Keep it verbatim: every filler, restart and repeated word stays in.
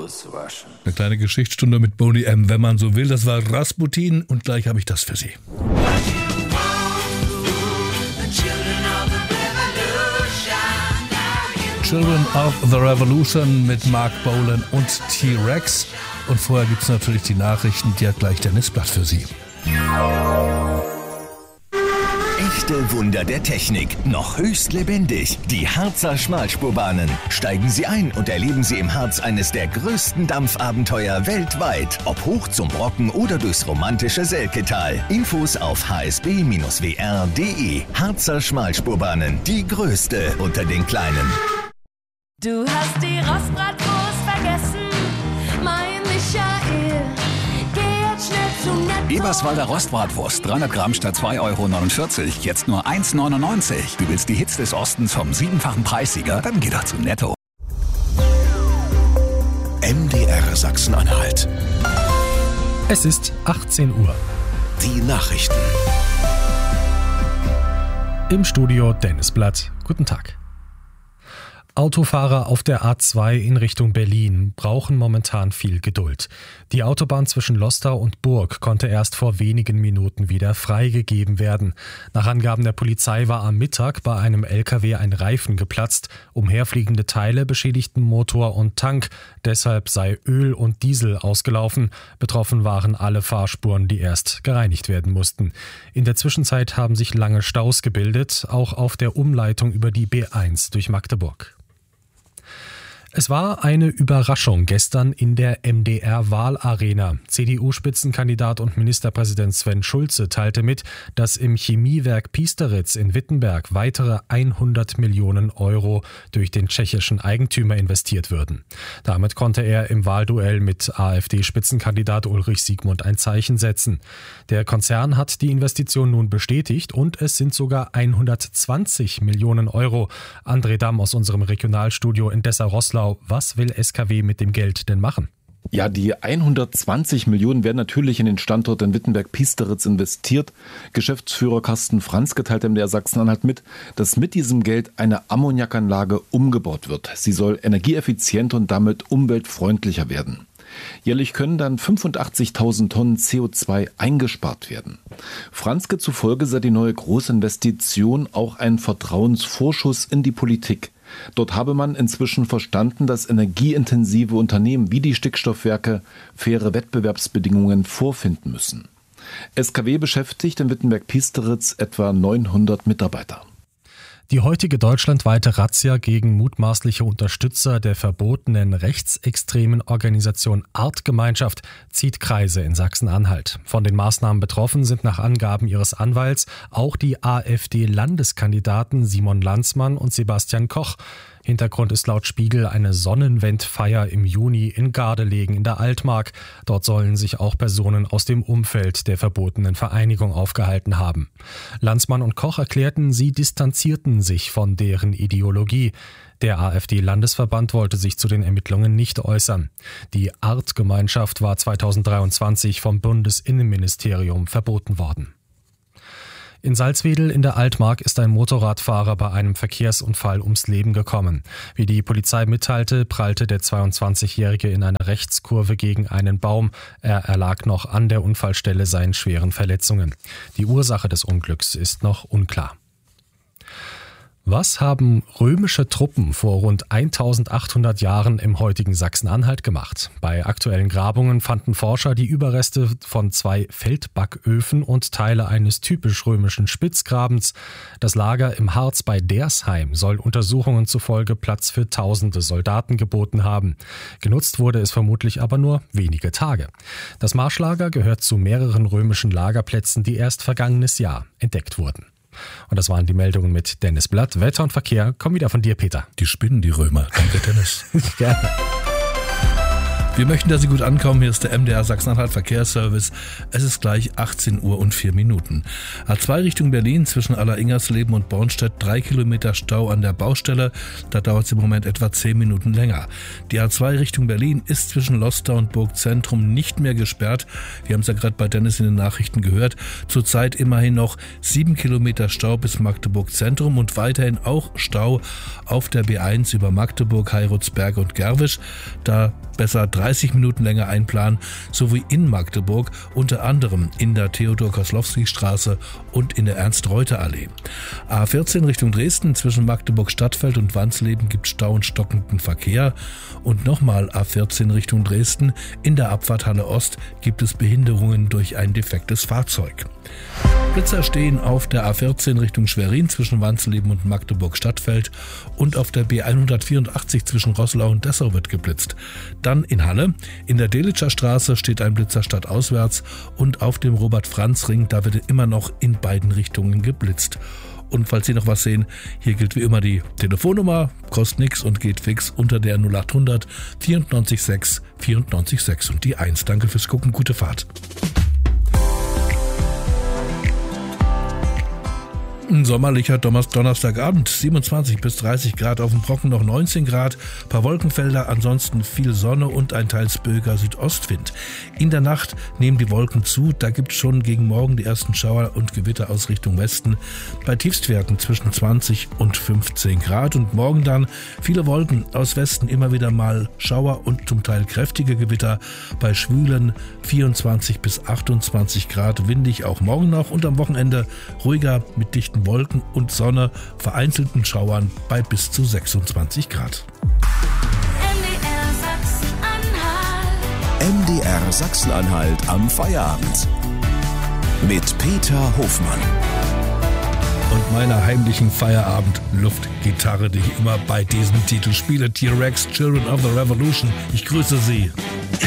auswaschen. Eine kleine Geschichtsstunde mit Boney M., wenn man so will. Das war Rasputin und gleich habe ich das für Sie. Children of the Revolution mit Mark Bolan und T-Rex. Und vorher gibt es natürlich die Nachrichten, die hat gleich Dennis Blatt für Sie. Echte Wunder der Technik, noch höchst lebendig. Die Harzer Schmalspurbahnen. Steigen Sie ein und erleben Sie im Harz eines der größten Dampfabenteuer weltweit. Ob hoch zum Brocken oder durchs romantische Selketal. Infos auf h s b Bindestrich w r punkt d e. Harzer Schmalspurbahnen, die größte unter den kleinen. Du hast die Rostbratwurst vergessen, mein Michael. Geh jetzt schnell zum Netto. Eberswalder Rostbratwurst, dreihundert Gramm statt zwei Euro neunundvierzig, jetzt nur eins neunundneunzig. Du willst die Hits des Ostens vom siebenfachen Preissieger? Dann geh doch zum Netto. M D R Sachsen-Anhalt. Es ist achtzehn Uhr. Die Nachrichten. Im Studio Dennis Blatt. Guten Tag. Autofahrer auf der A zwei in Richtung Berlin brauchen momentan viel Geduld. Die Autobahn zwischen Lostau und Burg konnte erst vor wenigen Minuten wieder freigegeben werden. Nach Angaben der Polizei war am Mittag bei einem L K W ein Reifen geplatzt. Umherfliegende Teile beschädigten Motor und Tank. Deshalb sei Öl und Diesel ausgelaufen. Betroffen waren alle Fahrspuren, die erst gereinigt werden mussten. In der Zwischenzeit haben sich lange Staus gebildet, auch auf der Umleitung über die B eins durch Magdeburg. Es war eine Überraschung gestern in der M D R-Wahlarena. C D U-Spitzenkandidat und Ministerpräsident Sven Schulze teilte mit, dass im Chemiewerk Piesteritz in Wittenberg weitere hundert Millionen Euro durch den tschechischen Eigentümer investiert würden. Damit konnte er im Wahlduell mit AfD-Spitzenkandidat Ulrich Siegmund ein Zeichen setzen. Der Konzern hat die Investition nun bestätigt und es sind sogar hundertzwanzig Millionen Euro. André Damm aus unserem Regionalstudio in Dessau-Roßlau. Was will S K W mit dem Geld denn machen? Ja, die hundertzwanzig Millionen werden natürlich in den Standort in Wittenberg-Piesteritz investiert. Geschäftsführer Carsten Franzke teilte M D R Sachsen-Anhalt mit, dass mit diesem Geld eine Ammoniakanlage umgebaut wird. Sie soll energieeffizienter und damit umweltfreundlicher werden. Jährlich können dann fünfundachtzigtausend Tonnen C O zwei eingespart werden. Franzke zufolge sei die neue Großinvestition auch ein Vertrauensvorschuss in die Politik. Dort habe man inzwischen verstanden, dass energieintensive Unternehmen wie die Stickstoffwerke faire Wettbewerbsbedingungen vorfinden müssen. S K W beschäftigt in Wittenberg-Piesteritz etwa neunhundert Mitarbeiter. Die heutige deutschlandweite Razzia gegen mutmaßliche Unterstützer der verbotenen rechtsextremen Organisation Artgemeinschaft zieht Kreise in Sachsen-Anhalt. Von den Maßnahmen betroffen sind nach Angaben ihres Anwalts auch die AfD-Landeskandidaten Simon Landsmann und Sebastian Koch. Hintergrund ist laut Spiegel eine Sonnenwendfeier im Juni in Gardelegen in der Altmark. Dort sollen sich auch Personen aus dem Umfeld der verbotenen Vereinigung aufgehalten haben. Landsmann und Koch erklärten, sie distanzierten sich von deren Ideologie. Der AfD-Landesverband wollte sich zu den Ermittlungen nicht äußern. Die Artgemeinschaft war zweitausenddreiundzwanzig vom Bundesinnenministerium verboten worden. In Salzwedel in der Altmark ist ein Motorradfahrer bei einem Verkehrsunfall ums Leben gekommen. Wie die Polizei mitteilte, prallte der zweiundzwanzigjährige in einer Rechtskurve gegen einen Baum. Er erlag noch an der Unfallstelle seinen schweren Verletzungen. Die Ursache des Unglücks ist noch unklar. Was haben römische Truppen vor rund eintausendachthundert Jahren im heutigen Sachsen-Anhalt gemacht? Bei aktuellen Grabungen fanden Forscher die Überreste von zwei Feldbacköfen und Teile eines typisch römischen Spitzgrabens. Das Lager im Harz bei Dersheim soll Untersuchungen zufolge Platz für tausende Soldaten geboten haben. Genutzt wurde es vermutlich aber nur wenige Tage. Das Marschlager gehört zu mehreren römischen Lagerplätzen, die erst vergangenes Jahr entdeckt wurden. Und das waren die Meldungen mit Dennis Blatt. Wetter und Verkehr kommen wieder von dir, Peter. Die spinnen, die Römer. Danke, Dennis. Gerne. Wir möchten, dass Sie gut ankommen. Hier ist der M D R Sachsen-Anhalt Verkehrsservice. Es ist gleich achtzehn Uhr und vier Minuten. A zwei Richtung Berlin zwischen Aller-Ingersleben und Bornstedt. Drei Kilometer Stau an der Baustelle. Da dauert es im Moment etwa zehn Minuten länger. Die A zwei Richtung Berlin ist zwischen Lostar und Burgzentrum nicht mehr gesperrt. Wir haben es ja gerade bei Dennis in den Nachrichten gehört. Zurzeit immerhin noch sieben Kilometer Stau bis Magdeburg Zentrum und weiterhin auch Stau auf der B eins über Magdeburg, Heirutsberg und Gerwisch. Da besser dreißig Minuten länger einplanen, sowie in Magdeburg, unter anderem in der Theodor-Koslowski-Straße und in der Ernst-Reuter-Allee. A vierzehn Richtung Dresden zwischen Magdeburg-Stadtfeld und Wansleben gibt Stau und stockenden Verkehr. Und nochmal A vierzehn Richtung Dresden, in der Abfahrthalle Ost gibt es Behinderungen durch ein defektes Fahrzeug. Blitzer stehen auf der A vierzehn Richtung Schwerin zwischen Wansleben und Magdeburg-Stadtfeld und auf der B hundertvierundachtzig zwischen Roßlau und Dessau wird geblitzt. Dann in Halle, in der Delitscher Straße steht ein Blitzer stadtauswärts und auf dem Robert-Franz-Ring, da wird immer noch in beiden Richtungen geblitzt. Und falls Sie noch was sehen, hier gilt wie immer die Telefonnummer, kostet nix und geht fix unter der null acht hundert vierundneunzig sechs vierundneunzig sechs und die eins. Danke fürs Gucken, gute Fahrt. Ein sommerlicher Donnerstagabend, siebenundzwanzig bis dreißig Grad, auf dem Brocken noch neunzehn Grad, paar Wolkenfelder, ansonsten viel Sonne und ein teils böiger Südostwind. In der Nacht nehmen die Wolken zu, da gibt es schon gegen Morgen die ersten Schauer und Gewitter aus Richtung Westen, bei Tiefstwerten zwischen zwanzig und fünfzehn Grad und morgen dann viele Wolken aus Westen, immer wieder mal Schauer und zum Teil kräftige Gewitter, bei schwülen vierundzwanzig bis achtundzwanzig Grad, windig auch morgen noch und am Wochenende ruhiger mit dichten Wolken und Sonne, vereinzelten Schauern bei bis zu sechsundzwanzig Grad. M D R Sachsen-Anhalt am Feierabend. Mit Peter Hofmann. Und meiner heimlichen Feierabend-Luftgitarre, die ich immer bei diesem Titel spiele, T-Rex, Children of the Revolution. Ich grüße Sie.